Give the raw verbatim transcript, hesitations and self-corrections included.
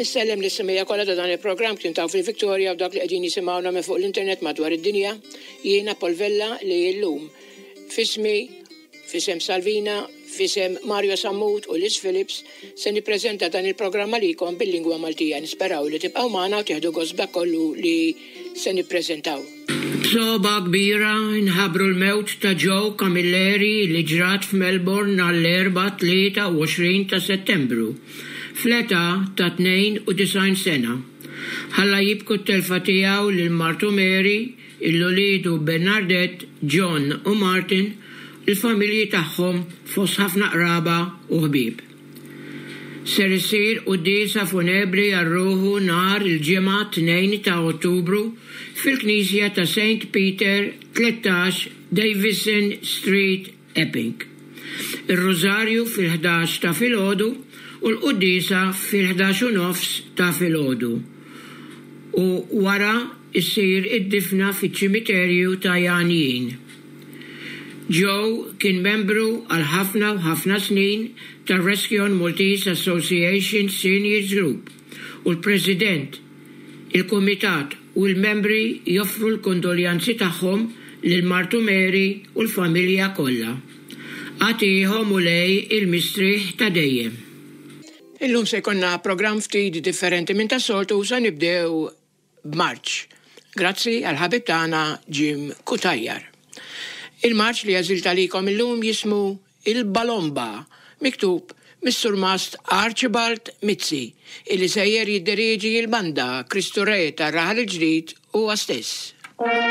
Nissellem l-issimija kollha ta' dan il-programm kien taw fil-Victoria u dak li qegħdin jisimgħuna minn fuq l-internet madwar id-dinja, jiena Polvella li llum fismi, fisem Salvina, fisem Mario Sammut u Liz Phillips se nippreżenta dan il-programm għalikom bil-lingwa Maltija. Nisperaw li tibqgħu magħna u tieħdu gost dak kollu li se nippreżentaw. B'soba kbira nħabbru l-mewt ta' Joe Camilleri li ġrat f'Melbourne għall-erba' tlieta u għoxrin ta' Settembru. Fleta ta' tnejn u tisgħin sena. Ħalla jibku t-telfa tiegħu lil martu Mary, il-Lolidu Bernadette, John u Martin, il-familji tagħhom fost ħafna qraba u ħbieb. Ser isir qudiesa funebri għar-ruħu nhar il-ġimgħa tnejn ta' Ottubru fil-Knisja ta' Saint Peter tlettax Davison Street, Epping. Ir-Rożarju fil-ħdax ta' filgħodu u l-qudiesa fil-ħdax u nofs ta' filgħodu. U wara issir id-difna fiċ-ċimiterju ta' Janjin. Joe kien membru għal ħafna u ħafna snin ta' Rescue Maltese Association Seniors Group u l-President, il-Komitat u l-membri joffru l-kondoljanzi tagħhom lil Martu Mary u l-familja kollha. Għatihom u lej il-mistrieħ ta' dejjem. Illum se jkollna programm ftit differenti minn ta' soltu sa nibdew b'Marċ. Grazzi għal ħabib tagħna Jim Kutajjar. Il-marċ li għażilt għalikom illum jismu il-Balomba, miktub mis-Sur Mast Archibald Mizzi, illi sejjer jiddiriġi il-banda Kristu Re tar-Raħal il-Ġdid huwa stess.